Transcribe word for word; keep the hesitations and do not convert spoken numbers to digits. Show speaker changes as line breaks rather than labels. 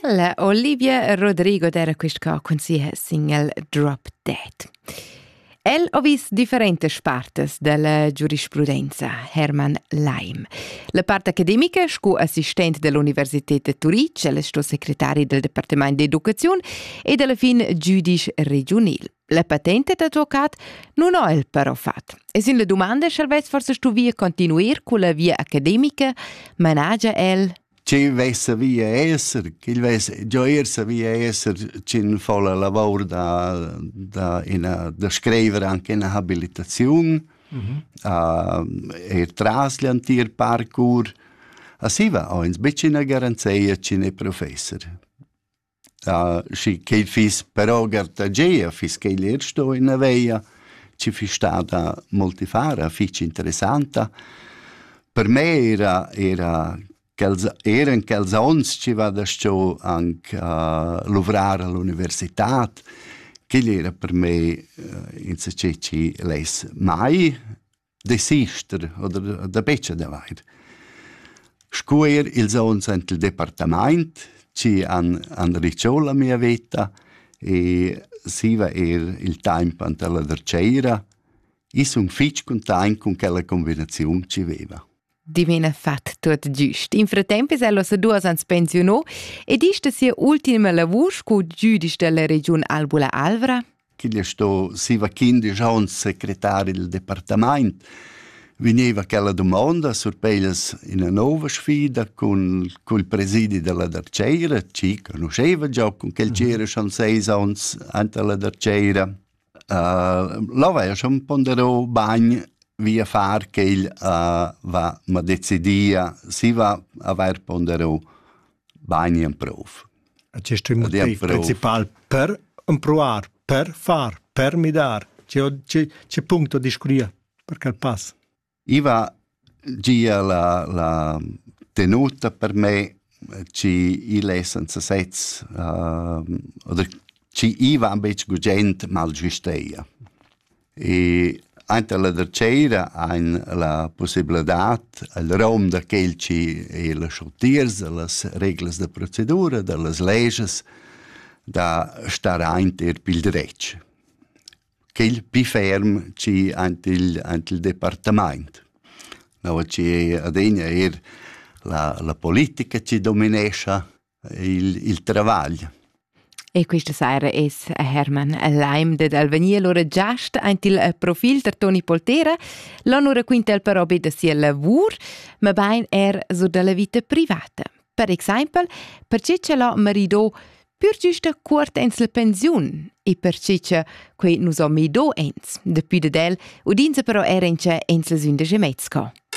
La Olivia Rodrigo era questa con sia single Drop Dead. El ha vis differentes partes della giurisprudenza, Hermann Laim. La parte accademica, sco assistent dell'Università di Zurich, el sto segretario del Dipartimento d'Educazione e della fin giudice regionale. La patente d'avvocat non ha el però fat. E sin le domande, salvezza forse stu via continuer con la via accademica, managgia el
Ci vesse via esser, che il vesse già ersa via esser, ci fa la lavoro da, da, in, da scrivere anche in abilitazione, mm-hmm. uh, e traslianti il parkour. Assim va, ho in una garanzia ci ne professor. Uh, si che il fis però gartagea, fis che il ersto in aveia, ci fi stata molti fare, fici interessante. Per me era, era Eren quels ons ci va da sto anche a uh, lavorare all'università, che era per me uh, in se ci les mai desister oder da beccia da vaid. Scuoir ils ons ent il departament ci an an ricciò la mia vita e si va er il tempo ante la derceira e sun fitch content con quella combinazione ci veva.
Divena fat tot giust. In frattempo è lo se due ans pensionò ed ista sia ultima lavoro co giudice della regione Albula Alvra.
Che gli sto si va quindici anni segretario del dipartimento. Veniva quella domanda sur peiles in una nuova sfida con col presidio della Darceira, ci conosceva già con quel c'era schon sei anni ante la Darceira. Uh, l'aveva schon ponderò bagno via far che il uh, va ma decidia si va aver ponderò bagni in prof.
Questo è il motivo principale per improvar, per far, per midar. C'è, c'è, c'è punto di scrivere perché il passo.
Iva gia la, la tenuta per me ci i lessenza sets uh, oder ci iva invece gugent mal giusteia. E ante la derceira ein la possibilità al rom da quelci e le sciottiers, las reglas de procedura, de las leges, da star ante er pil dretsch. Quel pi ferm ci ante il, ante il departament. No, ci adegna er la, la politica ci dominescia il, il travaglio.
E questa sera è Hermann Laim de Alvania loro giast ant il profil der Toni Poltera, l'onora quintel però beda sia lavur, ma bain er so della vita privata. Per esempio, perché ce l'ha marido pur giusta quart ens la pensiun e perché ce quei nus ho mido ens, de più de del, udinza però era ens la sünde gemetzka.